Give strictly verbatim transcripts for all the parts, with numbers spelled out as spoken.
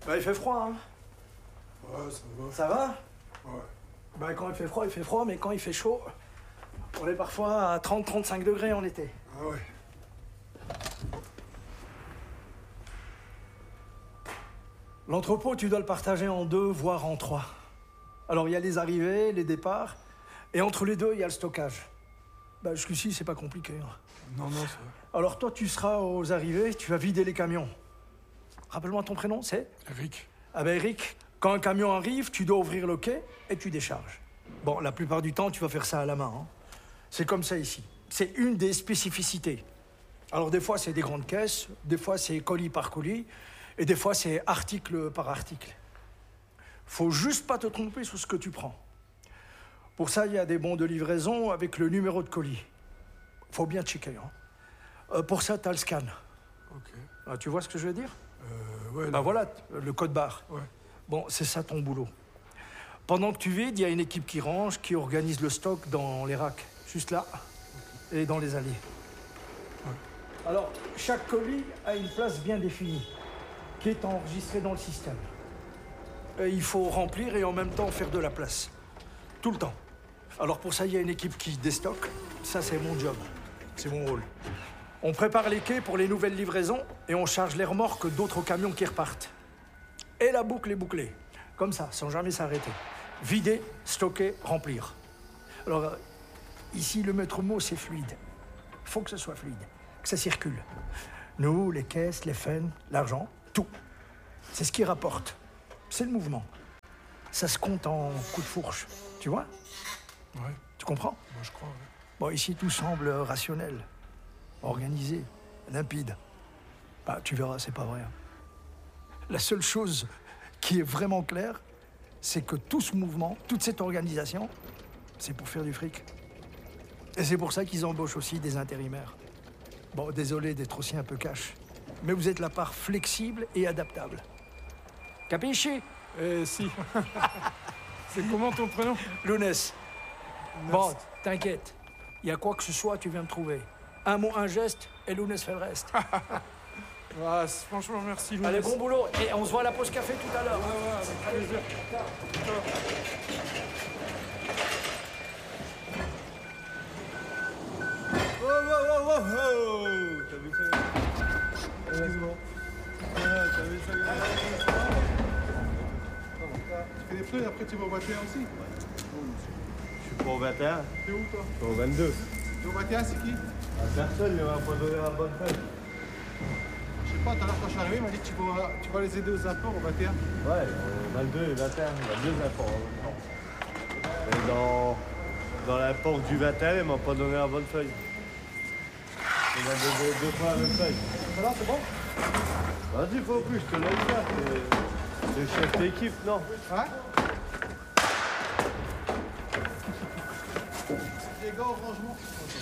Bah, il fait froid, hein. Ouais, ça va. Ça va? Ouais. Bah, quand il fait froid, il fait froid, mais quand il fait chaud, on est parfois à trente à trente-cinq degrés en été. Ah ouais. L'entrepôt, tu dois le partager en deux, voire en trois. Alors, il y a les arrivées, les départs, et entre les deux, il y a le stockage. Bah, jusqu'ici, c'est pas compliqué, hein. Non, non, ça va. Alors, toi, tu seras aux arrivées, tu vas vider les camions. Rappelle-moi ton prénom, c'est? Eric. Ah ben, Eric, quand un camion arrive, tu dois ouvrir le quai et tu décharges. Bon, la plupart du temps, tu vas faire ça à la main, hein. C'est comme ça ici. C'est une des spécificités. Alors, des fois, c'est des grandes caisses, des fois, c'est colis par colis, et des fois, c'est article par article. Faut juste pas te tromper sur ce que tu prends. Pour ça, il y a des bons de livraison avec le numéro de colis. Faut bien checker, hein. Euh, pour ça, t'as le scan. Ok. Ah, tu vois ce que je veux dire? Euh, ouais. Bah là. voilà, le code barre. Ouais. Bon, c'est ça ton boulot. Pendant que tu vides, il y a une équipe qui range, qui organise le stock dans les racks, juste là, et dans les allées. Ouais. Alors, chaque colis a une place bien définie, qui est enregistrée dans le système. Et il faut remplir et en même temps faire de la place. Tout le temps. Alors pour ça, il y a une équipe qui déstocke. Ça, c'est mon job. C'est mon rôle. On prépare les quais pour les nouvelles livraisons et on charge les remorques d'autres camions qui repartent. Et la boucle est bouclée. Comme ça, sans jamais s'arrêter. Vider, stocker, remplir. Alors, euh, ici, le maître mot, c'est fluide. Il faut que ce soit fluide, que ça circule. Nous, les caisses, les fans, l'argent, tout. C'est ce qui rapporte. C'est le mouvement. Ça se compte en coups de fourche. Tu vois? Ouais. Tu comprends? Moi, je crois, ouais. Bon, ici, tout semble rationnel, organisé, limpide. Bah, tu verras, c'est pas vrai. La seule chose qui est vraiment claire, c'est que tout ce mouvement, toute cette organisation, c'est pour faire du fric. Et c'est pour ça qu'ils embauchent aussi des intérimaires. Bon, désolé d'être aussi un peu cash, mais vous êtes la part flexible et adaptable. Capisci? Eh, si. C'est comment ton prénom? Lounès. Bon, t'inquiète. Il y a quoi que ce soit, tu viens me trouver. Un mot, un geste, et Lounès fait le reste. Ah, franchement, merci, Louis. Allez, bon boulot. Et on se voit à la pause café tout à l'heure. Ouais, ouais, avec plaisir. Oh, oh, oh, oh, oh. T'as vu ça? Excuse-moi. Ah, t'as vu ça? Tu fais des pneus et après tu vas au vingt et un aussi? Je suis pas au vingt et un, T'es où, toi? je suis au vingt-deux. T'es au vingt et un, c'est qui? Ah, personne ne m'a pas donné la bonne feuille. Je sais pas, tout à l'heure quand je suis arrivé, il m'a dit que tu vas, tu vas les aider aux apports au vingt et un. Ouais, au vingt-deux et vingt et un, il y a deux apports en même temps. Et dans, dans l'apport du vingt et un, ils m'ont pas donné la bonne feuille. Il m'a donné deux fois la même feuille. Voilà, c'est bon? Vas-y, faut plus, je te laisse faire. t'es- T'es le chef d'équipe, non? Hein? Les gars, au rangement.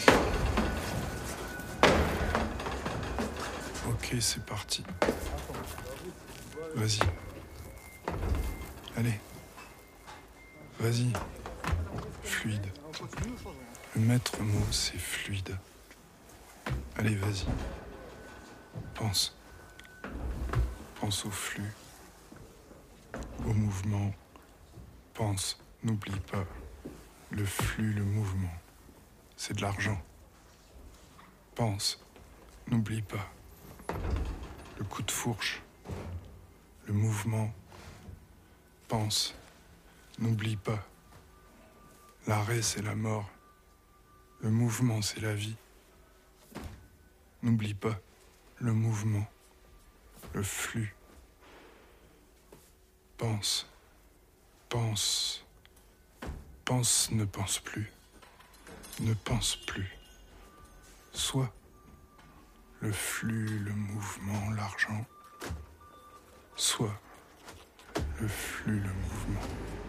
Ok, c'est parti. Vas-y. Allez. Vas-y. Fluide. Le maître mot, c'est fluide. Allez, vas-y. Pense. Pense au flux. Au mouvement. Pense. N'oublie pas. Le flux, le mouvement. C'est de l'argent. Pense. N'oublie pas. Le coup de fourche. Le mouvement. Pense. N'oublie pas. L'arrêt, c'est la mort. Le mouvement, c'est la vie. N'oublie pas. Le mouvement. Le flux. Pense. Pense. Pense, ne pense plus. Ne pense plus. Sois. Le flux, le mouvement, l'argent. Soit le flux, le mouvement.